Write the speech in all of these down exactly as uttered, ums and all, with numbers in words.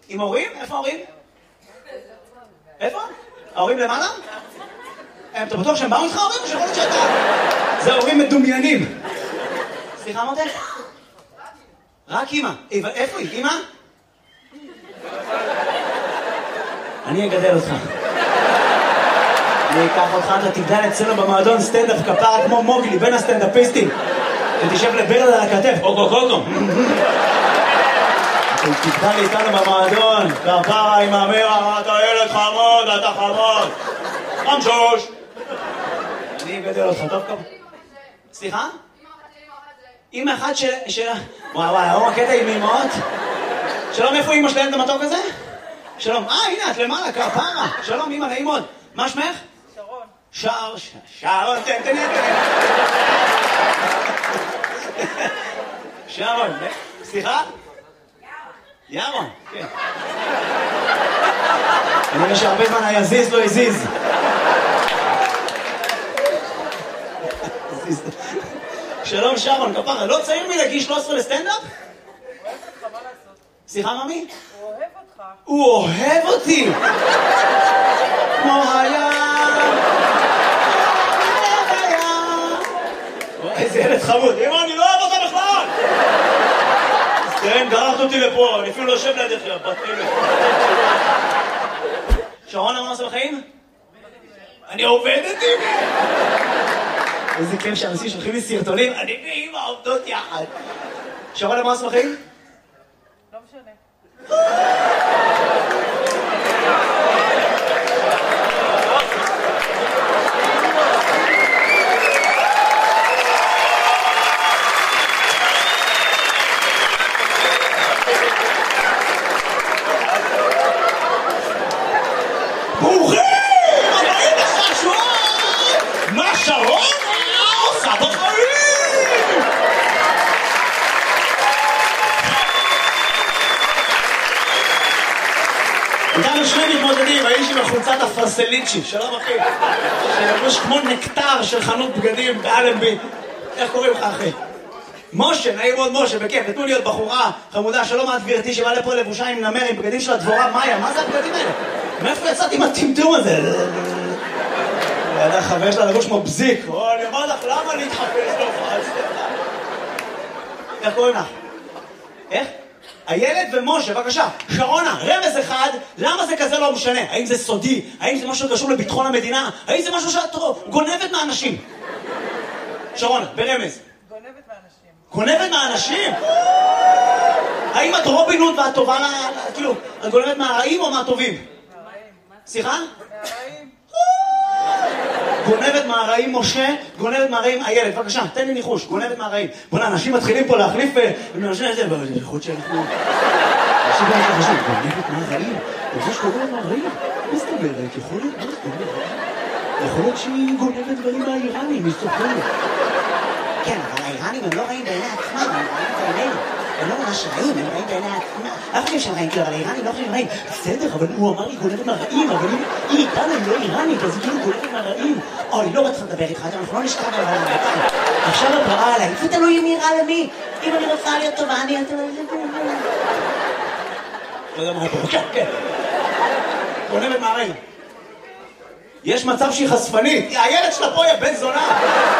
עם הורים? איפה ההורים? איפה? ההורים למעלה? אתה בטוח שהם באו איתך ההורים או שיכול להיות שאתה? זה הורים מדומיינים. סליחה מותק? רק אמא. איפה היא? אמא? אני אגדל אותך. אני אקח אותך, אתה תגדל אצלנו במועדון סטנדאפ כפרה כמו מוגלי, בין הסטנדאפיסטים. ותשב לברד על הכתף, אוקו קוקו. אתה תגדל איתנו במועדון, כפרה עם אמרה, אתה ילד חמוד, אתה חמוד. חמשוש. אני אגדל אותך, טוב כמה. סליחה? אמא אחת של... וואי וואי, הוא הקטע עם אמאות? שלום, איפה אמא שלהם את המתוק הזה? שלום, אה, הנה, את למעלה, כפרה. שלום, אמא, נעים מאוד. מה שמך? שרון. שר, שרון, תן, תן, תן. שרון, סליחה? ירון. ירון, כן. אני רואה שהרבה זמן היזיז לא הזיז. שלום, שרון, כפרה. לא צעיר מלגיל שלוש עשרה לסטנדאפ? אוהב אותך, מה לעשות? סליחה, ממי? הוא אוהב אותך. הוא אוהב אותי! כמו הים! איזה ילד חמוד! אמא, אני לא אוהב אותה בכלל! כן, גררת אותי לפה, אני אפילו לא יושב לידך, בת אלף. שרון, מה עושה בחיים? אני עובדת עם... איזה כיף שאנשים שולחים לי סרטונים, אני ואמא עובדות יחד. שרון, מה עושה בחיים? לא משנה. ברוכים! הבאים לשעשוע! מה שרון עושה בחיים? איתנו שני מתמודדים, האיש עם החולצת הפרסליצ'י, שלום אחי, שלבוש כמו נקטר של חנות בגדים באלנבי. איך קוראים לך אחי? משה, נעים מאוד משה, בכיף, נתנו לי עוד בחורה חמודה, שלום את גברתי שבאה לפה לבושה עם נמר, עם בגדים של הדבורה מאיה, מה זה הבגדים האלה? מאיפה יצאתי עם הטמטום הזה? ידע חבר שלה לבוש כמו בזיק, או אני אומר לך, למה להתחפש להופעה אצלך? איך קוראים לך? איך? הילד ומשה, בבקשה, שרונה, רמז אחד, למה זה כזה לא משנה? האם זה סודי? האם זה משהו קשור לביטחון המדינה? האם זה משהו שאת גונבת מהאנשים? שרונה, ברמז. גונבת מהאנשים. גונבת מהאנשים? האם את רובין הוד ואת טובה לה... כאילו, את גונבת מהרעים או מהטובים? מהרעים. סליחה? מהרעים. גונבת מהרעים משה, גונבת מהרעים הילד, בבקשה, תן לי ניחוש, גונבת מהרעים. בוא'נה, אנשים מתחילים פה להחליף אנשים את זה, אבל זה יכול להיות שאנחנו... אנשים גם את חשוב, גונבת מהרעים? זה שגונבת מהרעים? מה זאת אומרת? יכול להיות, מה זאת אומרת? יכול להיות שהיא גונבת דברים מהאיראנים, היא סוחרת. כן, אבל האיראנים הם לא רעים בעיני עצמם, הם רעים בעינינו. הם לא ממש רעים, הם רעים בעיני עצמם. אף חושב שהם רעים, כאילו, אבל האיראנים לא חושבים רעים. בסדר, אבל הוא אמר לי גונבת מהרעים, אבל אם איתנו היא לא איראנית, אז היא כאילו גונבת מהרעים. אוי, לא רוצה לדבר איתך, אנחנו לא נשכב על העולם. עכשיו את רעה עליי, זה תלוי אם נראה למי. אם אני רוצה להיות טובה, אני... לא יודע מה פה, כן, כן. גונבת מהרעים. יש מצב שהיא חשפנית. הילד שלה פה היא בן זונה.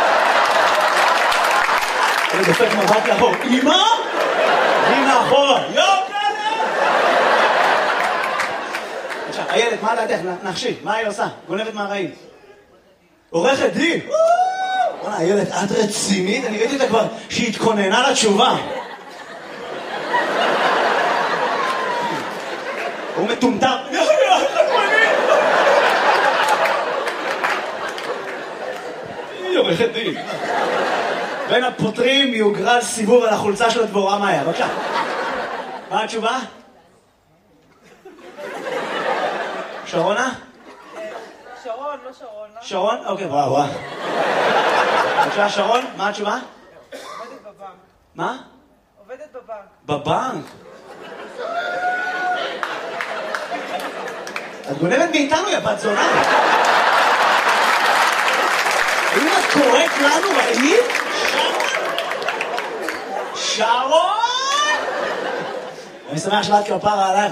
אני דופק מבט לאחור. אמא? הנה אחורה. יוקלת! עכשיו, הילד, מה לדעתך? נחשי, מה היא עושה? גונבת מהרעים. עורכת דין. וואלה, הילד, את רצינית? אני ראיתי אותה כבר שהיא התכוננה לתשובה. הוא מטומטם. היא עורכת דין. בין הפותרים יוגרל סיבוב על החולצה של הדבורה מאיה. בבקשה. מה התשובה? שרונה? שרון, לא שרון. שרון? אוקיי, וואו, וואו. בבקשה, שרון, מה התשובה? עובדת בבנק. מה? עובדת בבנק. בבנק? את גונבת מאיתנו, יא בת זונה. האם את קוראת לנו רעים? שרון? שרון? אני שמח שבאת כפרה עלייך.